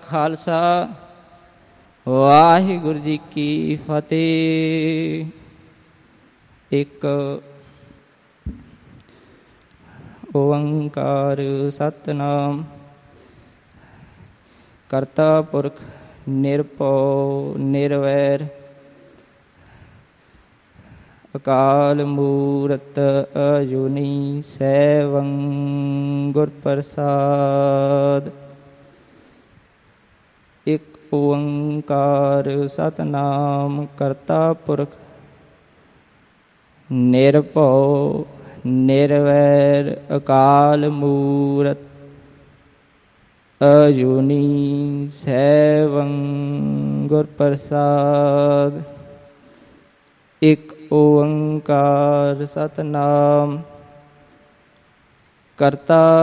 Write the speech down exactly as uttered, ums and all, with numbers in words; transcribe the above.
ਖਾਲਸਾ ਵਾਹਿਗੁਰੂ ਜੀ ਕੀ ਫਤਿਹ। ਇੱਕ ਓੰਕਾਰ ਸਤਿਨਾਮ ਕਰਤਾ ਪੁਰਖ ਨਿਰਭਉ ਨਿਰਵੈਰ ਅਕਾਲ ਮੂਰਤ ਅਜੂਨੀ ਸੈਭੰ ਗੁਰ ਪ੍ਰਸਾਦ। ਇੱਕ ਓੰਕਾਰ ਸਤਿਨਾਮ ਕਰਤਾ ਪੁਰਖ ਨਿਰਭਉ ਨਿਰਵੈਰ ਅਕਾਲ ਮੂਰਤ ਅਜੂਨੀ ਸੈਭੰ ਗੁਰ ਪ੍ਰਸਾਦ। ਇੱਕ ਓੰਕਾਰ ਸਤਿਨਾਮ ਕਰਤਾ